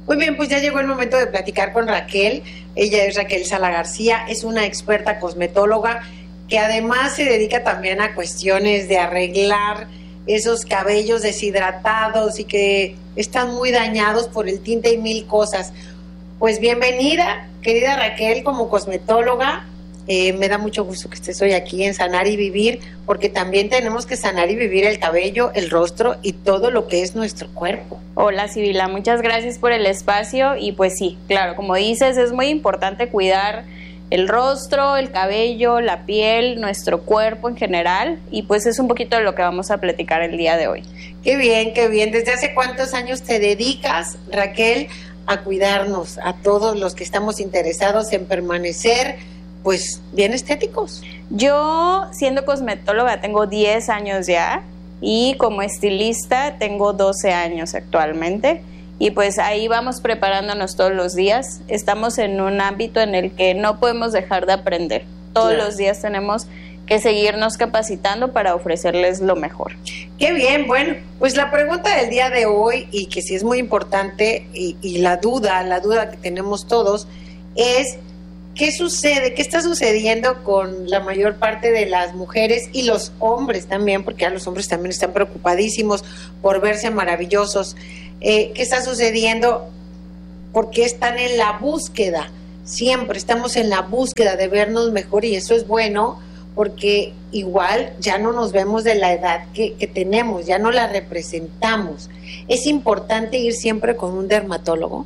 Muy bien, pues ya llegó el momento de platicar con Raquel. Ella es Raquel Sala García, es una experta cosmetóloga que además se dedica también a cuestiones de arreglar esos cabellos deshidratados y que están muy dañados por el tinte y mil cosas. Pues bienvenida, querida Raquel, como cosmetóloga. Me da mucho gusto que estés hoy aquí en Sanar y Vivir, porque también tenemos que sanar y vivir el cabello, el rostro y todo lo que es nuestro cuerpo. Hola Sibila, muchas gracias por el espacio y pues sí, claro, como dices, es muy importante cuidar el rostro, el cabello, la piel, nuestro cuerpo en general y pues es un poquito de lo que vamos a platicar el día de hoy. Qué bien, qué bien. ¿Desde hace cuántos años te dedicas, Raquel, a cuidarnos, a todos los que estamos interesados en permanecer pues bien estéticos? Yo, siendo cosmetóloga, tengo 10 años ya y como estilista tengo 12 años actualmente y pues ahí vamos preparándonos todos los días. Estamos en un ámbito en el que no podemos dejar de aprender. Todos los días tenemos que seguirnos capacitando para ofrecerles lo mejor. Qué bien, bueno, pues la pregunta del día de hoy y que sí es muy importante y la duda que tenemos todos es: ¿qué sucede? ¿Qué está sucediendo con la mayor parte de las mujeres y los hombres también? Porque ya los hombres también están preocupadísimos por verse maravillosos. ¿Qué está sucediendo? Porque están en la búsqueda. Siempre estamos en la búsqueda de vernos mejor y eso es bueno porque igual ya no nos vemos de la edad que tenemos, ya no la representamos. ¿Es importante ir siempre con un dermatólogo?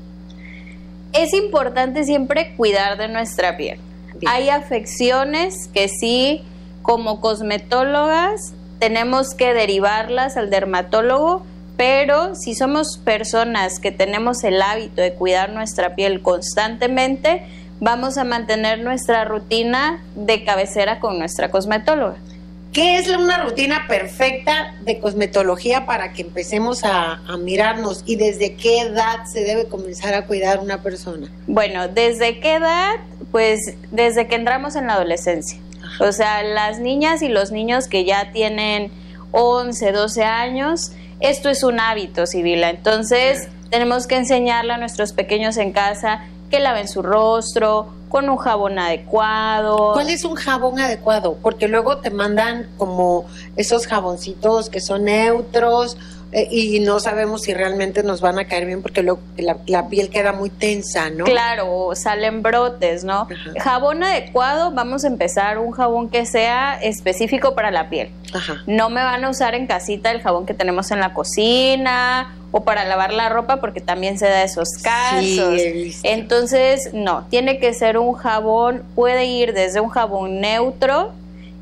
Es importante siempre cuidar de nuestra piel. Bien. Hay afecciones que sí, como cosmetólogas, tenemos que derivarlas al dermatólogo, pero si somos personas que tenemos el hábito de cuidar nuestra piel constantemente, vamos a mantener nuestra rutina de cabecera con nuestra cosmetóloga. ¿Qué es una rutina perfecta de cosmetología para que empecemos a mirarnos y desde qué edad se debe comenzar a cuidar una persona? Bueno, ¿desde qué edad? Pues desde que entramos en la adolescencia. Ajá. O sea, las niñas y los niños que ya tienen 11, 12 años, esto es un hábito, Sibila. Entonces, tenemos que enseñarle a nuestros pequeños en casa que laven su rostro con un jabón adecuado. ¿Cuál es un jabón adecuado? Porque luego te mandan como esos jaboncitos que son neutros y no sabemos si realmente nos van a caer bien porque luego la piel queda muy tensa, ¿no? Claro, salen brotes, ¿no? Ajá. Jabón adecuado, vamos a empezar un jabón que sea específico para la piel. Ajá. No me van a usar en casita el jabón que tenemos en la cocina o para lavar la ropa porque también se da esos casos. Sí, entonces, no, tiene que ser un jabón, puede ir desde un jabón neutro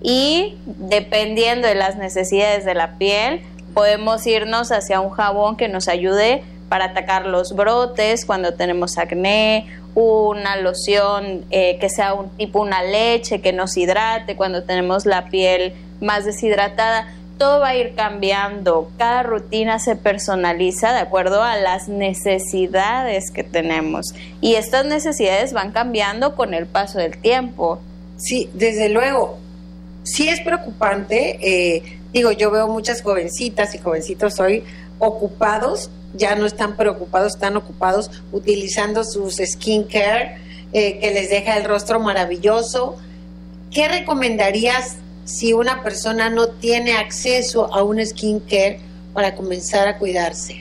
y dependiendo de las necesidades de la piel, podemos irnos hacia un jabón que nos ayude para atacar los brotes cuando tenemos acné, una loción que sea un tipo una leche que nos hidrate cuando tenemos la piel más deshidratada. Todo va a ir cambiando, cada rutina se personaliza de acuerdo a las necesidades que tenemos y estas necesidades van cambiando con el paso del tiempo. Sí, desde luego, sí es preocupante, yo veo muchas jovencitas y jovencitos hoy ocupados, ya no están preocupados, están ocupados utilizando sus skincare que les deja el rostro maravilloso. ¿Qué recomendarías si una persona no tiene acceso a un skincare para comenzar a cuidarse?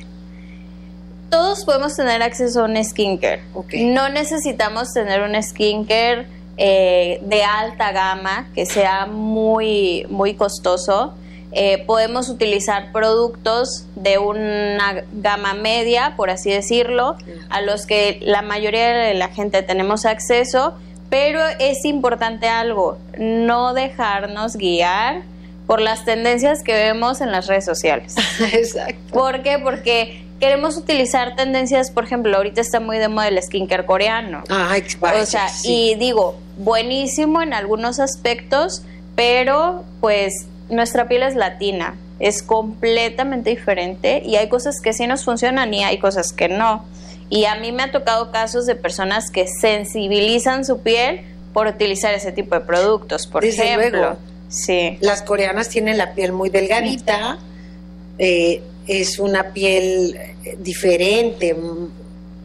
Todos podemos tener acceso a un skincare. Okay. No necesitamos tener un skincare de alta gama que sea muy, muy costoso. Podemos utilizar productos de una gama media, por así decirlo, a los que la mayoría de la gente tenemos acceso. Pero es importante algo, no dejarnos guiar por las tendencias que vemos en las redes sociales. Exacto. ¿Por qué? Porque queremos utilizar tendencias, por ejemplo, ahorita está muy de moda el skincare coreano. O sea, sí. Y digo, buenísimo en algunos aspectos, pero pues nuestra piel es latina, es completamente diferente y hay cosas que sí nos funcionan y hay cosas que no. Y a mí me ha tocado casos de personas que sensibilizan su piel por utilizar ese tipo de productos, por ejemplo. Luego. Sí. Las coreanas tienen la piel muy delgadita, es una piel diferente,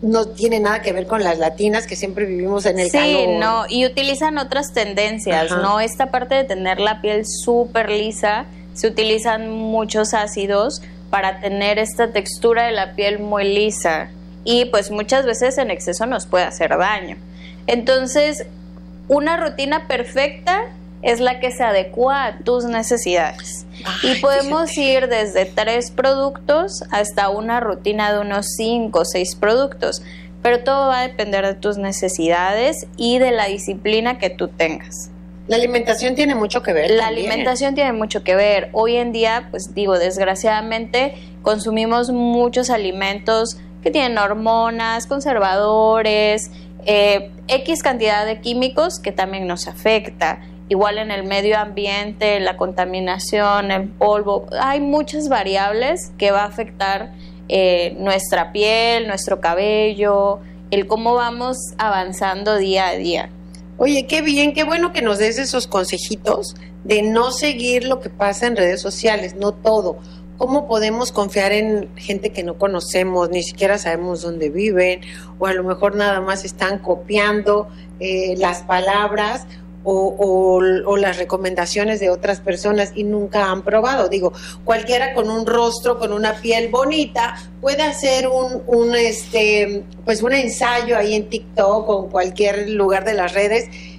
no tiene nada que ver con las latinas que siempre vivimos en el calor. Sí, no, y utilizan otras tendencias, Ajá. ¿no? Esta parte de tener la piel súper lisa, se utilizan muchos ácidos para tener esta textura de la piel muy lisa y pues muchas veces en exceso nos puede hacer daño. Entonces, una rutina perfecta es la que se adecua a tus necesidades. Ay, y podemos fíjate. ir desde 3 productos hasta una rutina de unos 5 o 6 productos, pero todo va a depender de tus necesidades y de la disciplina que tú tengas. La alimentación tiene mucho que ver. La también. alimentación tiene mucho que ver. Hoy en día, pues digo, desgraciadamente consumimos muchos alimentos que tienen hormonas, conservadores, X cantidad de químicos que también nos afecta. Igual en el medio ambiente, la contaminación, el polvo, hay muchas variables que va a afectar nuestra piel, nuestro cabello, el cómo vamos avanzando día a día. Oye, qué bien, qué bueno que nos des esos consejitos de no seguir lo que pasa en redes sociales, no todo. ¿Cómo podemos confiar en gente que no conocemos, ni siquiera sabemos dónde viven, o a lo mejor nada más están copiando las palabras o las recomendaciones de otras personas y nunca han probado? Digo, cualquiera con un rostro, con una piel bonita, puede hacer un ensayo ahí en TikTok o en cualquier lugar de las redes